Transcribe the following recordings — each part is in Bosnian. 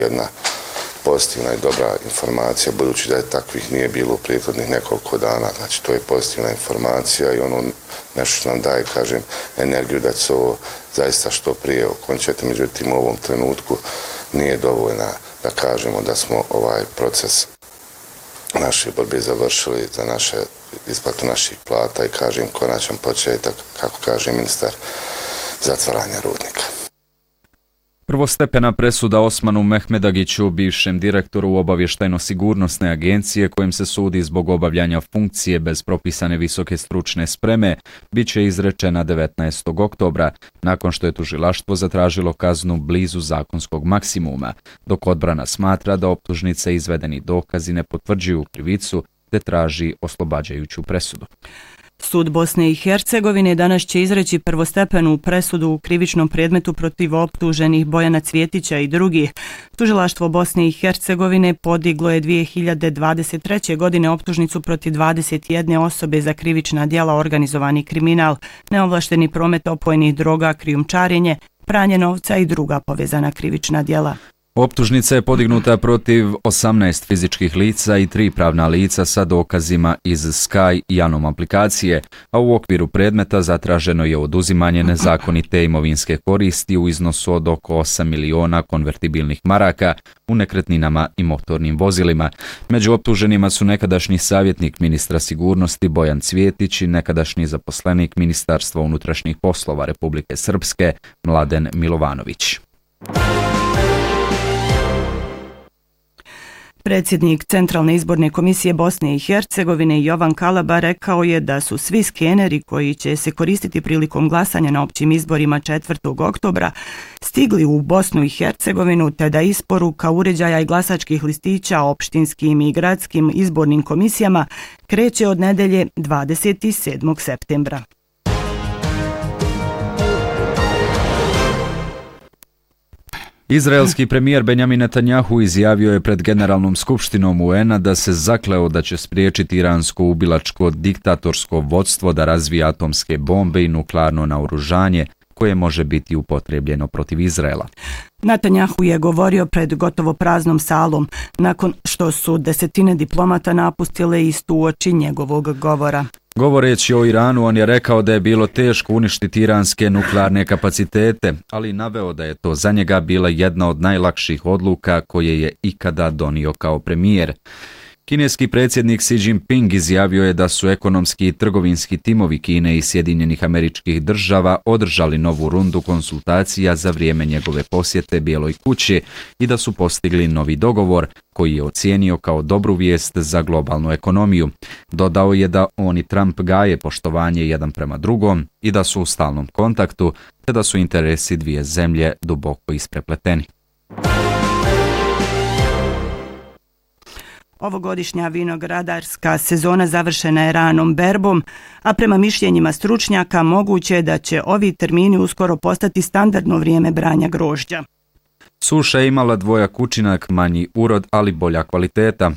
jedna pozitivna i dobra informacija, budući da je takvih nije bilo u prethodnih nekoliko dana. Znači, to je pozitivna informacija i ono nešto što nam daje, kažem, energiju da će ovo zaista što prije okončati. Međutim, u ovom trenutku nije dovoljna da kažemo da smo ovaj proces naše borbe završili za isplatu naših plata i, kažem, konačan početak, kako kaže ministar, zatvaranja rudnika. Prvostepena presuda Osmanu Mehmedagiću, bivšem direktoru obavještajno-sigurnosne agencije kojem se sudi zbog obavljanja funkcije bez propisane visoke stručne spreme, bit će izrečena 19. oktobra, nakon što je tužilaštvo zatražilo kaznu blizu zakonskog maksimuma, dok odbrana smatra da optužnice i izvedeni dokazi ne potvrđuju krivicu te traži oslobađajuću presudu. Sud Bosne i Hercegovine danas će izreći prvostepenu presudu u krivičnom predmetu protiv optuženih Bojana Cvjetića i drugih. Tužilaštvo Bosne i Hercegovine podiglo je 2023. godine optužnicu protiv 21 osobe za krivična djela organizovani kriminal, neovlašteni promet opojnih droga, krijumčarenje, pranje novca i druga povezana krivična djela. Optužnica je podignuta protiv 18 fizičkih lica i 3 pravna lica sa dokazima iz Sky i Anom aplikacije, a u okviru predmeta zatraženo je oduzimanje nezakonite imovinske koristi u iznosu od oko 8 miliona konvertibilnih maraka u nekretninama i motornim vozilima. Među optuženima su nekadašnji savjetnik ministra sigurnosti Bojan Cvjetić i nekadašnji zaposlenik Ministarstva unutrašnjih poslova Republike Srpske Mladen Milovanović. Predsjednik Centralne izborne komisije Bosne i Hercegovine Jovan Kalaba rekao je da su svi skeneri koji će se koristiti prilikom glasanja na općim izborima 4. oktobra stigli u Bosnu i Hercegovinu, te da isporuka uređaja i glasačkih listića opštinskim i gradskim izbornim komisijama kreće od nedelje 27. septembra. Izraelski premijer Benjamin Netanjahu izjavio je pred Generalnom skupštinom UN-a da se zakleo da će spriječiti iransko ubilačko diktatorsko vodstvo da razvija atomske bombe i nuklearno naoružanje koje može biti upotrijebljeno protiv Izraela. Netanjahu je govorio pred gotovo praznom salom nakon što su desetine diplomata napustile istu uoči njegovog govora. Govoreći o Iranu, on je rekao da je bilo teško uništiti iranske nuklearne kapacitete, ali naveo da je to za njega bila jedna od najlakših odluka koje je ikada donio kao premijer. Kineski predsjednik Xi Jinping izjavio je da su ekonomski i trgovinski timovi Kine i Sjedinjenih Američkih Država održali novu rundu konsultacija za vrijeme njegove posjete Bijeloj kući i da su postigli novi dogovor koji je ocijenio kao dobru vijest za globalnu ekonomiju. Dodao je da on i Trump gaje poštovanje jedan prema drugom i da su u stalnom kontaktu, te da su interesi dvije zemlje duboko isprepleteni. Ovogodišnja vinogradarska sezona završena je ranom berbom, a prema mišljenjima stručnjaka moguće je da će ovi termini uskoro postati standardno vrijeme branja grožđa. Suša je imala dvojak učinak, manji urod, ali bolja kvaliteta.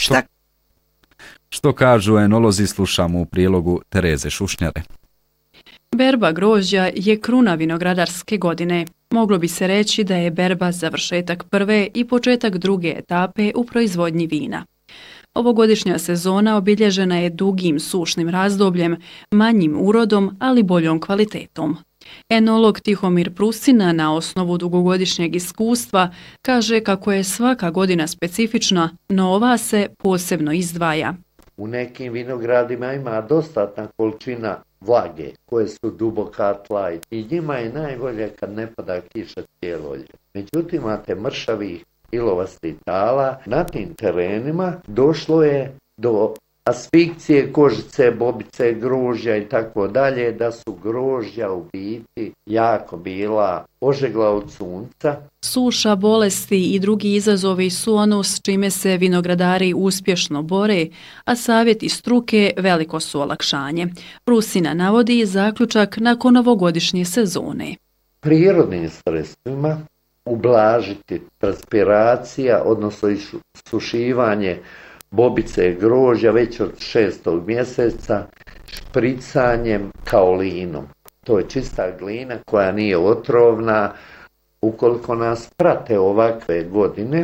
Što kažu enolozi, slušamo u prilogu Tereze Šušnjare. Berba grožđa je kruna vinogradarske godine. Moglo bi se reći da je berba završetak prve i početak druge etape u proizvodnji vina. Ovogodišnja sezona obilježena je dugim sušnim razdobljem, manjim urodom, ali boljom kvalitetom. Enolog Tihomir Prusina na osnovu dugogodišnjeg iskustva kaže kako je svaka godina specifična, no ova se posebno izdvaja. U nekim vinogradima ima dostatna količina vlage koje su duboka tla i njima je najbolje kad ne pada kiša cijelo ljeto. Međutim, imate mršavih ilovastih tala. Na tim terenima došlo je do asfikcije kožice, bobice, grožđa i tako dalje, da su grožđa u biti jako bila ožegla od sunca. Suša, bolesti i drugi izazovi su ono s čime se vinogradari uspješno bore, a savjeti struke veliko su olakšanje. Prusina navodi zaključak nakon ovogodišnje sezone. Prirodnim sredstvima ublažiti transpiracija, odnosno sušivanje bobice grožđa već od 6. mjeseca špricanjem kaolinom. To je čista glina koja nije otrovna, Ukoliko nas prate ovakve godine,